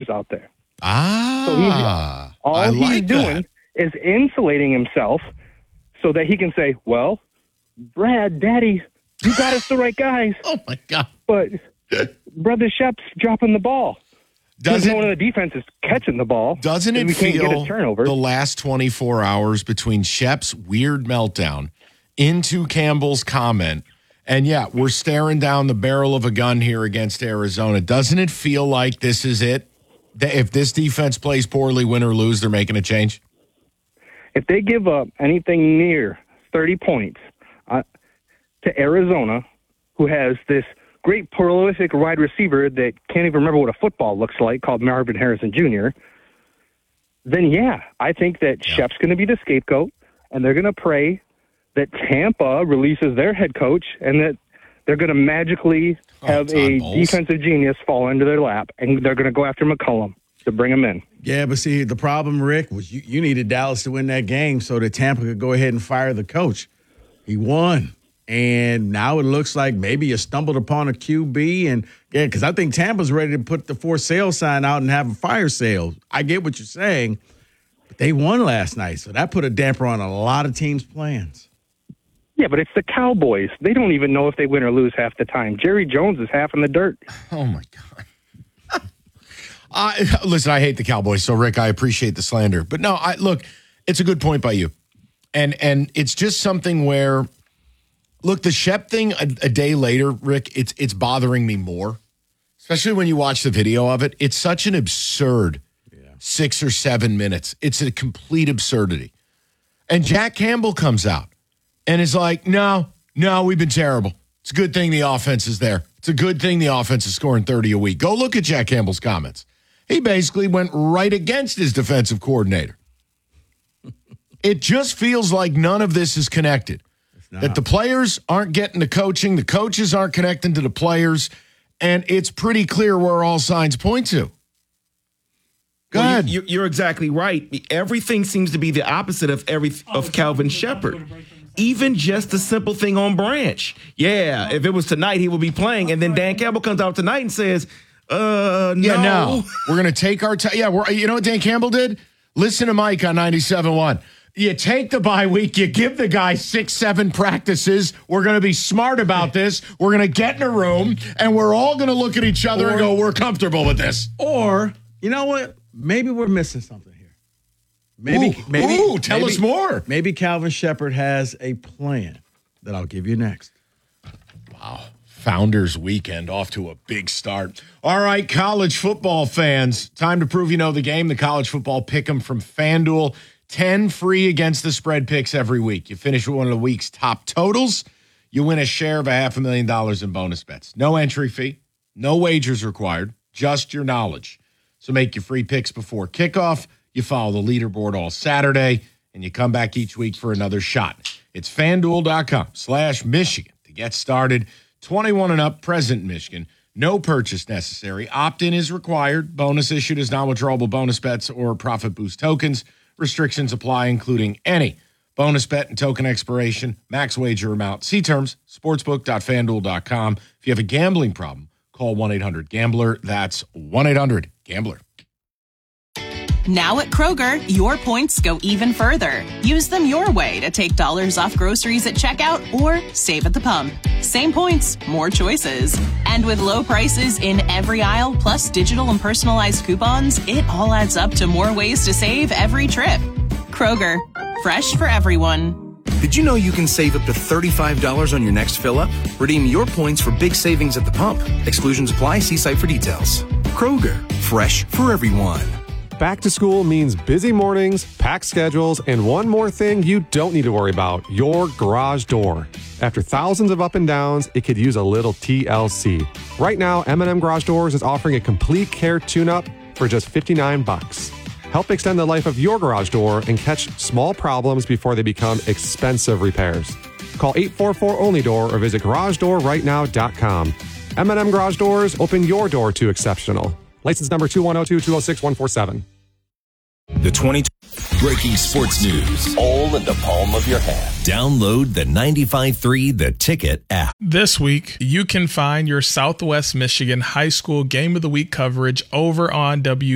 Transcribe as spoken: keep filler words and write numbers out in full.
players out there. Ah, so he, all I he's like doing that. is insulating himself so that he can say, well, Brad, Daddy, you got us the right guys. Oh, my God. But Brother Shep's dropping the ball. Doesn't one of the defense is catching the ball. Doesn't it we can't get feel a turnover. the last twenty-four hours between Shep's weird meltdown into Campbell's comment, and yeah, we're staring down the barrel of a gun here against Arizona. Doesn't it feel like this is it? That if this defense plays poorly, win or lose, they're making a change? If they give up anything near thirty points uh, to Arizona, who has this great prolific wide receiver that can't even remember what a football looks like, called Marvin Harrison Junior, then yeah, I think that yeah. Shep's going to be the scapegoat, and they're going to pray that Tampa releases their head coach and that they're going to magically have oh, a Bowles. defensive genius fall into their lap, and they're going to go after McCollum to bring him in. Yeah, but see, the problem, Rick, was you, you needed Dallas to win that game so that Tampa could go ahead and fire the coach. He won. And now it looks like maybe you stumbled upon a Q B. And, yeah, because I think Tampa's ready to put the for sale sign out and have a fire sale. I get what you're saying, but they won last night. So that put a damper on a lot of teams' plans. Yeah, but it's the Cowboys. They don't even know if they win or lose half the time. Jerry Jones is half in the dirt. Oh, my God. I, listen, I hate the Cowboys, so, Rick, I appreciate the slander. But, no, I look, it's a good point by you. And And it's just something where – look, the Shep thing a, a day later, Rick, it's it's bothering me more, especially when you watch the video of it. It's such an absurd yeah. six or seven minutes. It's a complete absurdity. And Jack Campbell comes out and is like, no, no, we've been terrible. It's a good thing the offense is there. It's a good thing the offense is scoring thirty a week. Go look at Jack Campbell's comments. He basically went right against his defensive coordinator. It just feels like none of this is connected. That the players aren't getting the coaching, the coaches aren't connecting to the players, and it's pretty clear where all signs point to. Go well, ahead. You, you're exactly right. Everything seems to be the opposite of every of Calvin Shepard. Even just the simple thing on Branch. Yeah, if it was tonight, he would be playing, and then Dan Campbell comes out tonight and says, uh, no. Yeah, no. We're going to take our time. Yeah, we're, you know what Dan Campbell did? Listen to Mike on ninety-seven point one. You take the bye week, you give the guy six, seven practices. We're going to be smart about this. We're going to get in a room, and we're all going to look at each other or, and go, we're comfortable with this. Or, you know what? Maybe we're missing something here. Maybe, ooh, maybe, ooh, tell maybe, us more. Maybe Calvin Shepard has a plan that I'll give you next. Wow. Founders Weekend off to a big start. All right, college football fans, time to prove you know the game. The College Football Pick'em from FanDuel. ten free against the spread picks every week. You finish with one of the week's top totals, you win a share of a half a million dollars in bonus bets. No entry fee, no wagers required, just your knowledge. So make your free picks before kickoff. You follow the leaderboard all Saturday, and you come back each week for another shot. It's FanDuel.com slash Michigan to get started. twenty-one and up, present in Michigan. No purchase necessary. Opt-in is required. Bonus issued as non-withdrawable bonus bets or profit boost tokens. Restrictions apply, including any bonus bet and token expiration, max wager amount. See terms, sportsbook dot fan duel dot com. If you have a gambling problem, call one eight hundred gambler. That's one eight hundred gambler. Now at Kroger, your points go even further. Use them your way to take dollars off groceries at checkout or save at the pump. Same points, more choices. And with low prices in every aisle, plus digital and personalized coupons, it all adds up to more ways to save every trip. Kroger, fresh for everyone. Did you know you can save up to thirty-five dollars on your next fill-up? Redeem your points for big savings at the pump. Exclusions apply. See site for details. Kroger, fresh for everyone. Back to school means busy mornings, packed schedules, and one more thing you don't need to worry about, your garage door. After thousands of up and downs, it could use a little T L C. Right now, M and M Garage Doors is offering a complete care tune-up for just fifty-nine bucks. Help extend the life of your garage door and catch small problems before they become expensive repairs. Call eight four four only door or visit garage door right now dot com. M and M Garage Doors, open your door to exceptional. License number two one zero two two zero six one four seven. The twenty breaking sports news, all in the palm of your hand. Download the ninety-five point three The Ticket app. This week, you can find your Southwest Michigan High School Game of the Week coverage over on W